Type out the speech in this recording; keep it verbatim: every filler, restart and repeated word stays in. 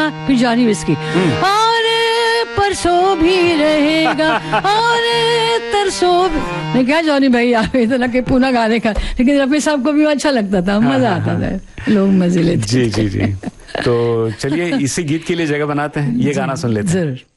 रहेगा, फिर Johnny whisky, और परसों भी रहेगा, और तरसों भी। मैं क्या जॉनी भाई आप इतना के पूना गाने का, लेकिन रफी साहब को भी अच्छा लगता था, मजा आता था, लोग मजे लेते। जी जी जी। तो चलिए इसी गीत के लिए जगह बनाते हैं, ये गाना सुन लेते हैं। जरूर।